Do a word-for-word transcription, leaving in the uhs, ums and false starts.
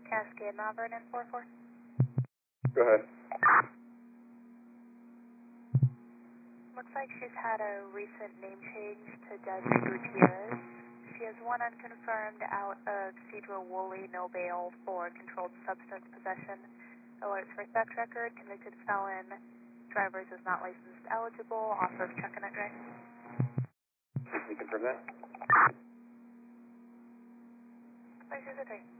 Cascade Mount Vernon four four. Go ahead. Looks like she's had a recent name change to Desi Gutierrez. She has one unconfirmed out of Cedro Woolley, no bail for controlled substance possession. Alerts for theft record, convicted felon, drivers is not licensed eligible, off of Chuckanut Drive. Can you confirm that? five zero three.